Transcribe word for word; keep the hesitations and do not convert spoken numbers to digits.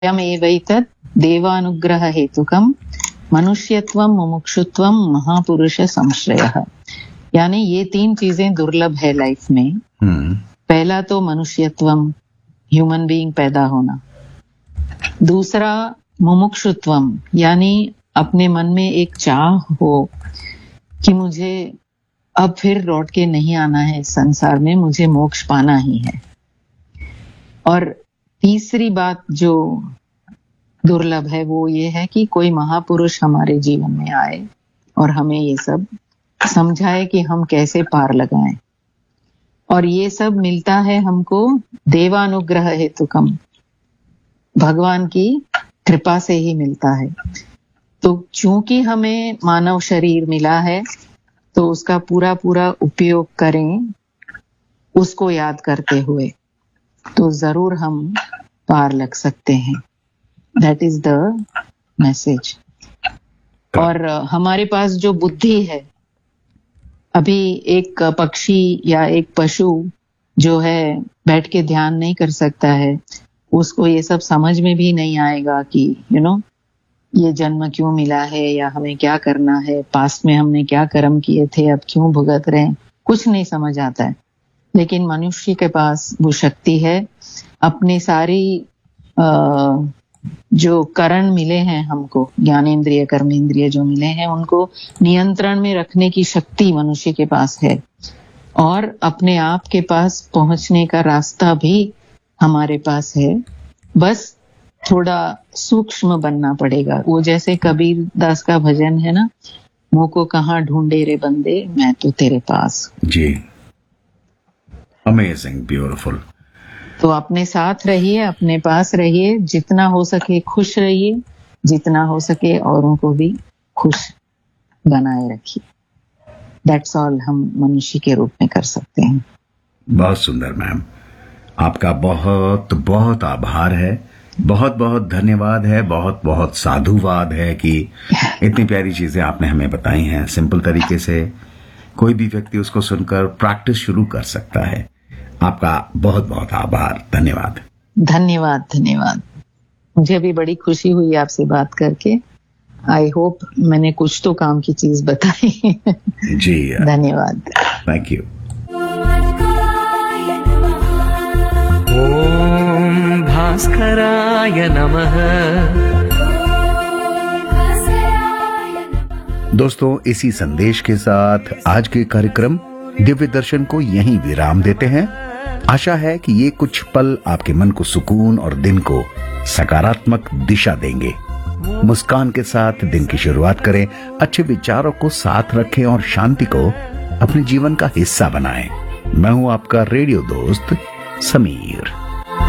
यमेवैतत् देवानुग्रह हेतुकम मनुष्यत्वम मुमुक्षुत्वम महापुरुष संश्रयः। यानी ये तीन चीजें दुर्लभ है लाइफ में। hmm. पहला तो मनुष्यत्वम, ह्यूमन बीइंग पैदा होना। दूसरा मुमुक्षुत्वम, यानी अपने मन में एक चाह हो कि मुझे अब फिर लौट के नहीं आना है इस संसार में, मुझे मोक्ष पाना ही है। और तीसरी बात जो दुर्लभ है वो ये है कि कोई महापुरुष हमारे जीवन में आए और हमें ये सब समझाए कि हम कैसे पार लगाएं। और ये सब मिलता है हमको देवानुग्रह हेतुकम, भगवान की कृपा से ही मिलता है। तो चूंकि हमें मानव शरीर मिला है तो उसका पूरा पूरा उपयोग करें, उसको याद करते हुए, तो जरूर हम पार लग सकते हैं। That is the message. और हमारे पास जो बुद्धि है, अभी एक पक्षी या एक पशु जो है बैठ के ध्यान नहीं कर सकता है, उसको ये सब समझ में भी नहीं आएगा कि यू you नो know, ये जन्म क्यों मिला है या हमें क्या करना है, पास्ट में हमने क्या कर्म किए थे, अब क्यों भुगत रहे हैं, कुछ नहीं समझ आता है। लेकिन मनुष्य के पास वो शक्ति है, अपनी सारी आ, जो करण मिले हैं हमको, ज्ञानेंद्रिय कर्मेंद्रिय जो मिले हैं, उनको नियंत्रण में रखने की शक्ति मनुष्य के पास है। और अपने आप के पास पहुंचने का रास्ता भी हमारे पास है, बस थोड़ा सूक्ष्म बनना पड़ेगा। वो जैसे कबीर दास का भजन है ना, मुँह को कहाँ ढूंढे रे बंदे, मैं तो तेरे पास। जी, अमेजिंग, ब्यूटीफुल। तो अपने साथ रहिए, अपने पास रहिए, जितना हो सके खुश रहिए, जितना हो सके औरों को भी खुश बनाए रखिए। दैट्स ऑल हम मनुष्य के रूप में कर सकते हैं। बहुत सुंदर मैम, आपका बहुत बहुत आभार है, बहुत बहुत धन्यवाद है, बहुत बहुत साधुवाद है कि इतनी प्यारी चीजें आपने हमें बताई हैं। सिंपल तरीके से कोई भी व्यक्ति उसको सुनकर प्रैक्टिस शुरू कर सकता है। आपका बहुत बहुत आभार, धन्यवाद। धन्यवाद धन्यवाद। मुझे भी बड़ी खुशी हुई आपसे बात करके। आई होप मैंने कुछ तो काम की चीज बताई। जी, धन्यवाद। Thank you. ओम भास्कराय नमः। दोस्तों, इसी संदेश के साथ आज के कार्यक्रम दिव्य दर्शन को यहीं विराम देते हैं। आशा है कि ये कुछ पल आपके मन को सुकून और दिन को सकारात्मक दिशा देंगे। मुस्कान के साथ दिन की शुरुआत करें, अच्छे विचारों को साथ रखें और शांति को अपने जीवन का हिस्सा बनाएं। मैं हूं आपका रेडियो दोस्त समीर।